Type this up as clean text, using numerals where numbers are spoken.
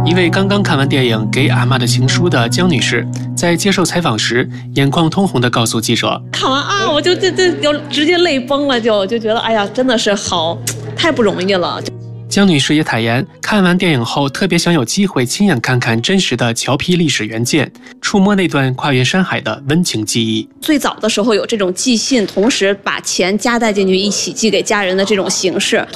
一位刚刚看完电影《给阿妈的情书》的江女士，在接受采访时，眼眶通红地告诉记者：“ 看完啊，我就直接泪崩了，就觉得哎呀，真的是好，太不容易了。” 江女士也坦言，看完电影后特别想有机会亲眼看看真实的侨批历史原件，触摸那段跨越山海的温情记忆。 最早的时候有这种寄信，同时把钱夹带进去一起寄给家人的这种形式。